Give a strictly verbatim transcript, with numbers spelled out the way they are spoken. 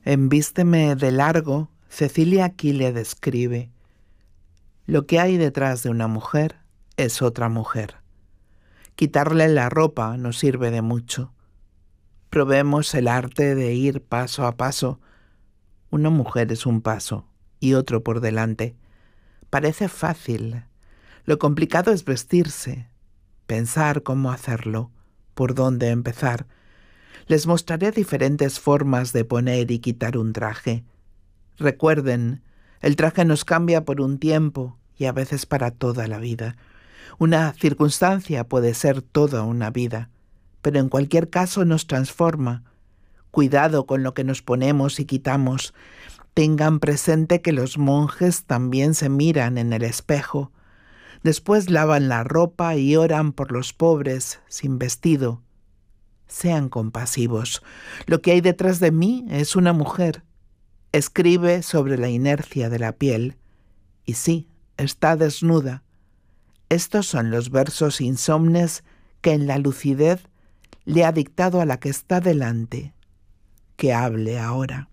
En Vísteme de largo, Cecilia Kyle describe: lo que hay detrás de una mujer es otra mujer. Quitarle la ropa no sirve de mucho. Probemos el arte de ir paso a paso. Una mujer es un paso y otro por delante. Parece fácil. Lo complicado es vestirse, pensar cómo hacerlo, por dónde empezar. Les mostraré diferentes formas de poner y quitar un traje. Recuerden, el traje nos cambia por un tiempo y a veces para toda la vida. Una circunstancia puede ser toda una vida, pero en cualquier caso nos transforma. Cuidado con lo que nos ponemos y quitamos. Tengan presente que los monjes también se miran en el espejo. Después lavan la ropa y oran por los pobres sin vestido. Sean compasivos. Lo que hay detrás de mí es una mujer. Escribe sobre la inercia de la piel. Y sí, está desnuda. Estos son los versos insomnes que en la lucidez le ha dictado a la que está delante. Que hable ahora.